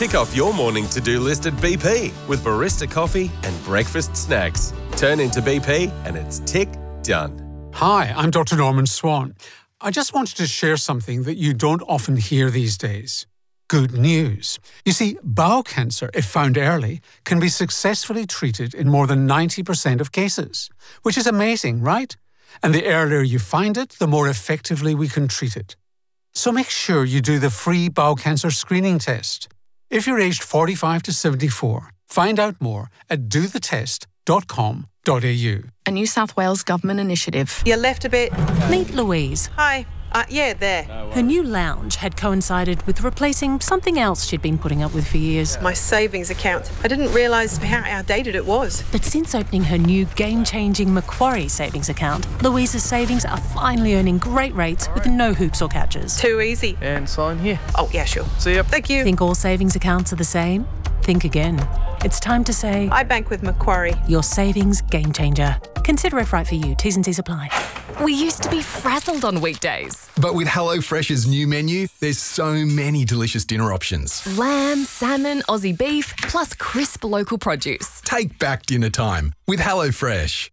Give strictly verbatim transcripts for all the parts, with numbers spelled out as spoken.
Tick off your morning to-do list at B P with barista coffee and breakfast snacks. Turn into B P and it's tick done. Hi, I'm Doctor Norman Swan. I just wanted to share something that you don't often hear these days. Good news. You see, bowel cancer, if found early, can be successfully treated in more than ninety percent of cases, which is amazing, right? And the earlier you find it, the more effectively we can treat it. So make sure you do the free bowel cancer screening test. If you're aged forty-five to seventy-four, find out more at do the test dot com dot a u. A New South Wales government initiative. You left a bit. Meet Louise. Hi. Uh, yeah, there. Her new lounge had coincided with replacing something else she'd been putting up with for years. My savings account. I didn't realise how outdated it was. But since opening her new game-changing Macquarie savings account, Louise's savings are finally earning great rates with no hoops or catches. Too easy. And sign here. Oh, yeah, sure. See ya. Thank you. Think all savings accounts are the same? Think again. It's time to say... I bank with Macquarie. Your savings game changer. Consider if right for you. T's and C's apply. We used to be frazzled on weekdays. But with HelloFresh's new menu, there's so many delicious dinner options. Lamb, salmon, Aussie beef, plus crisp local produce. Take back dinner time with HelloFresh.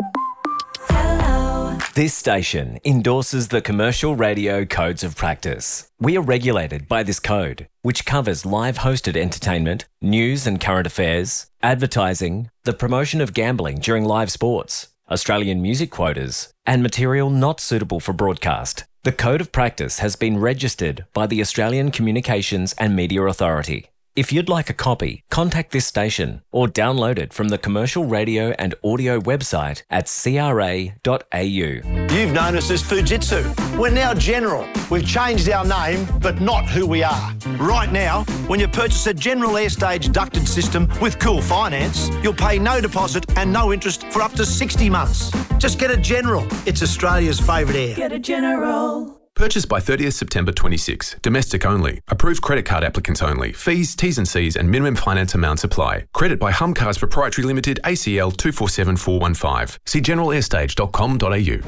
This station endorses the Commercial Radio Codes of Practice. We are regulated by this code, which covers live hosted entertainment, news and current affairs, advertising, the promotion of gambling during live sports, Australian music quotas, and material not suitable for broadcast. The Code of Practice has been registered by the Australian Communications and Media Authority. If you'd like a copy, contact this station or download it from the Commercial Radio and Audio website at c r a dot a u. You've known us as Fujitsu. We're now General. We've changed our name, but not who we are. Right now, when you purchase a General Airstage ducted system with Cool Finance, you'll pay no deposit and no interest for up to sixty months. Just get a General. It's Australia's favourite air. Get a General. Purchased by thirtieth September twenty-six. Domestic only. Approved credit card applicants only. Fees, T's and C's and minimum finance amounts apply. Credit by Humcars Proprietary Limited, A C L two four seven four one five. See general airstage dot com dot a u.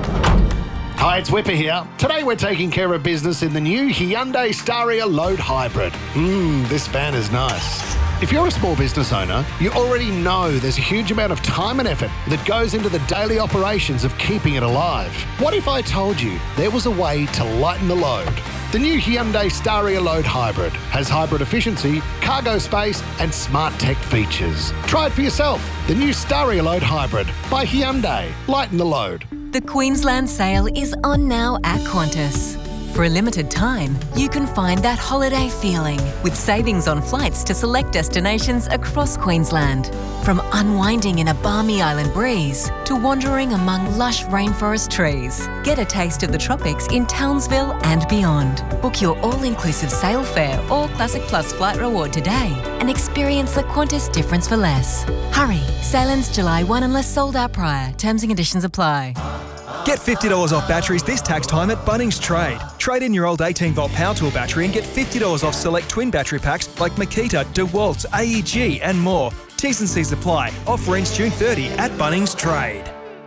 Hi, it's Whipper here. Today we're taking care of business in the new Hyundai Staria Load Hybrid. Mmm, this van is nice. If you're a small business owner, you already know there's a huge amount of time and effort that goes into the daily operations of keeping it alive. What if I told you there was a way to lighten the load? The new Hyundai Staria Load Hybrid has hybrid efficiency, cargo space and smart tech features. Try it for yourself. The new Staria Load Hybrid by Hyundai. Lighten the load. The Queensland sale is on now at Qantas. For a limited time, you can find that holiday feeling with savings on flights to select destinations across Queensland. From unwinding in a balmy island breeze to wandering among lush rainforest trees. Get a taste of the tropics in Townsville and beyond. Book your all-inclusive sail fare or Classic Plus flight reward today and experience the Qantas difference for less. Hurry, sale ends July first unless sold out prior. Terms and conditions apply. Get fifty dollars off batteries this tax time at Bunnings Trade. Trade in your old eighteen volt power tool battery and get fifty dollars off select twin battery packs like Makita, DeWalt, A E G and more. T's and C's apply. Offer ends June thirtieth at Bunnings Trade.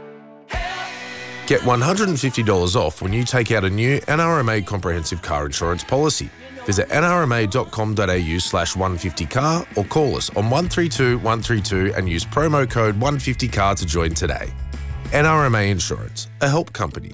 Get one hundred fifty dollars off when you take out a new N R M A comprehensive car insurance policy. Visit n r m a dot com dot a u slash one fifty car or call us on one three two one three two and use promo code one fifty car to join today. N R M A Insurance, a help company.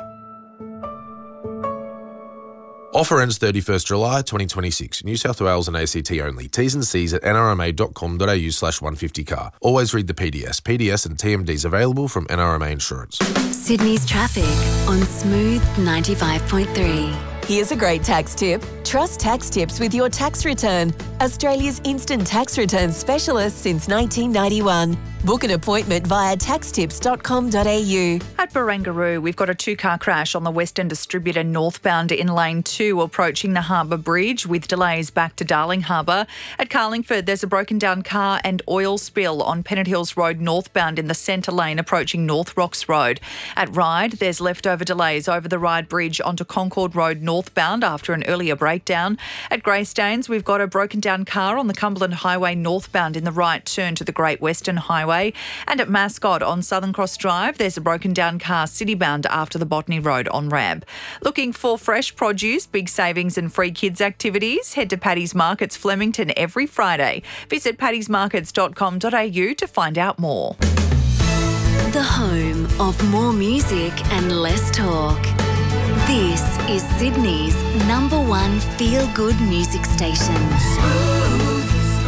Offer ends thirty-first July twenty twenty-six. New South Wales and A C T only. T's and C's at n r m a dot com dot a u slash one fifty car. Always read the P D S. P D S and T M Ds available from N R M A Insurance. Sydney's traffic on Smooth ninety-five point three. Here's a great tax tip. Trust Tax Tips with your tax return. Australia's instant tax return specialist since nineteen ninety-one. Book an appointment via tax tips dot com dot a u. At Barangaroo, we've got a two-car crash on the Western Distributor northbound in lane two approaching the Harbour Bridge with delays back to Darling Harbour. At Carlingford, there's a broken-down car and oil spill on Pennant Hills Road northbound in the centre lane approaching North Rocks Road. At Ryde, there's leftover delays over the Ryde Bridge onto Concord Road northbound after an earlier breakdown. At Greystanes, we've got a broken-down car on the Cumberland Highway northbound in the right turn to the Great Western Highway. Highway. And at Mascot on Southern Cross Drive, there's a broken down car citybound after the Botany Road on-ramp. Looking for fresh produce, big savings and free kids activities? Head to Paddy's Markets Flemington every Friday. Visit paddys markets dot com dot a u to find out more. The home of more music and less talk. This is Sydney's number one feel-good music station. Smooth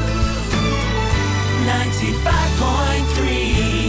ninety-five point three.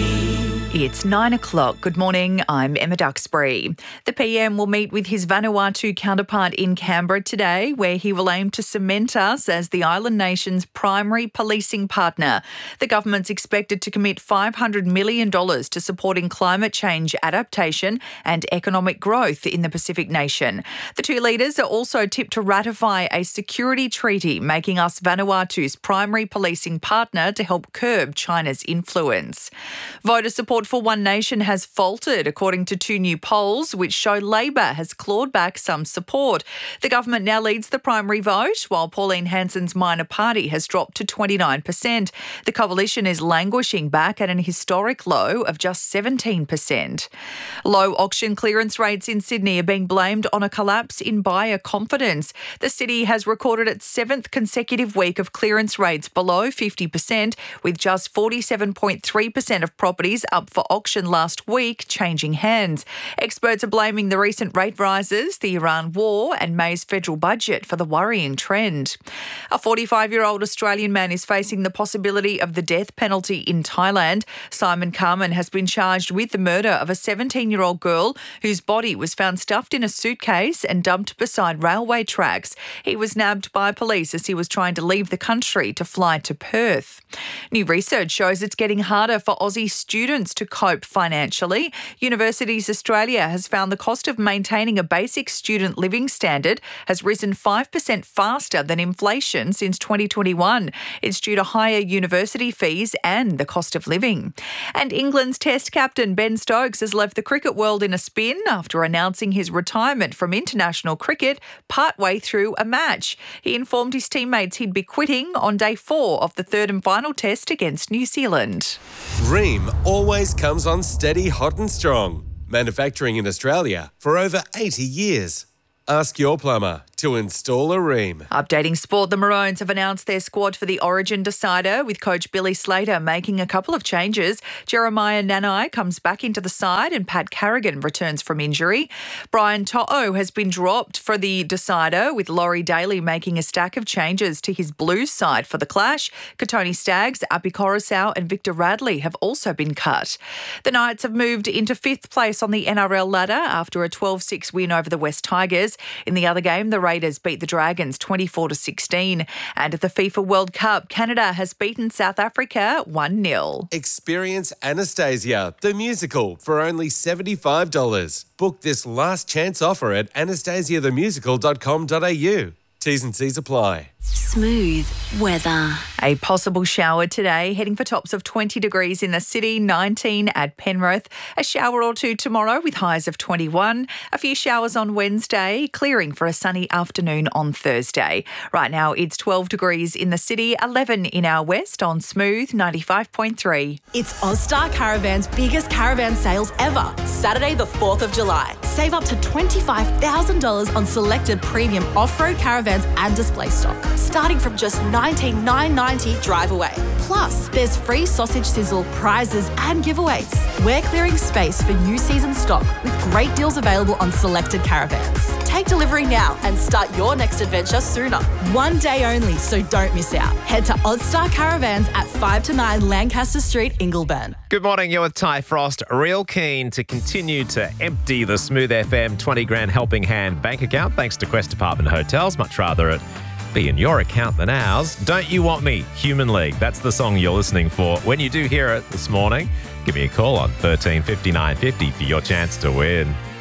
It's nine o'clock. Good morning. I'm Emma Duxbury. The P M will meet with his Vanuatu counterpart in Canberra today, where he will aim to cement us as the island nation's primary policing partner. The government's expected to commit five hundred million dollars to supporting climate change adaptation and economic growth in the Pacific nation. The two leaders are also tipped to ratify a security treaty, making us Vanuatu's primary policing partner to help curb China's influence. Voter support for One Nation has faltered, according to two new polls, which show Labor has clawed back some support. The government now leads the primary vote, while Pauline Hanson's minor party has dropped to twenty-nine percent. The coalition is languishing back at an historic low of just seventeen percent. Low auction clearance rates in Sydney are being blamed on a collapse in buyer confidence. The city has recorded its seventh consecutive week of clearance rates below fifty percent, with just forty-seven point three percent of properties up for auction last week changing hands. Experts are blaming the recent rate rises, the Iran war and May's federal budget for the worrying trend. A forty-five-year-old Australian man is facing the possibility of the death penalty in Thailand. Simon Carmen has been charged with the murder of a seventeen-year-old girl whose body was found stuffed in a suitcase and dumped beside railway tracks. He was nabbed by police as he was trying to leave the country to fly to Perth. New research shows it's getting harder for Aussie students to cope financially. Universities Australia has found the cost of maintaining a basic student living standard has risen five percent faster than inflation since twenty twenty-one. It's due to higher university fees and the cost of living. And England's Test captain Ben Stokes has left the cricket world in a spin after announcing his retirement from international cricket partway through a match. He informed his teammates he'd be quitting on day four of the third and final test against New Zealand. Ream always comes on steady, hot and strong. Manufacturing in Australia for over eighty years. Ask your plumber to install a Ream. Updating sport, the Maroons have announced their squad for the Origin decider, with coach Billy Slater making a couple of changes. Jeremiah Nanai comes back into the side and Pat Carrigan returns from injury. Brian To'o has been dropped for the decider, with Laurie Daly making a stack of changes to his Blues side for the clash. Katoni Staggs, Api Coruscant and Victor Radley have also been cut. The Knights have moved into fifth place on the N R L ladder after a twelve six win over the West Tigers. In the other game, the Raiders beat the Dragons twenty-four to sixteen. And at the FIFA World Cup, Canada has beaten South Africa one nil. Experience Anastasia, the musical, for only seventy-five dollars. Book this last chance offer at anastasia the musical dot com dot a u. T's and C's apply. Smooth weather. A possible shower today, heading for tops of twenty degrees in the city, nineteen at Penrith. A shower or two tomorrow with highs of twenty-one. A few showers on Wednesday, clearing for a sunny afternoon on Thursday. Right now it's twelve degrees in the city, eleven in our west on Smooth ninety-five point three. It's Ozstar Caravan's biggest caravan sales ever. Saturday the fourth of July. Save up to twenty-five thousand dollars on selected premium off-road caravans and display stock, starting from just nineteen thousand nine hundred ninety dollars drive away. Plus, there's free sausage sizzle, prizes and giveaways. We're clearing space for new season stock with great deals available on selected caravans. Take delivery now and start your next adventure sooner. One day only, so don't miss out. Head to Ozstar Caravans at five to nine Lancaster Street, Ingleburn. Good morning, you're with Ty Frost. Real keen to continue to empty the Smooth F M twenty grand helping hand bank account thanks to Quest Apartment Hotels. Much rather it be in your account than ours. Don't You Want Me, Human League. That's the song you're listening for. When you do hear it this morning, give me a call on thirteen fifty-nine fifty for your chance to win.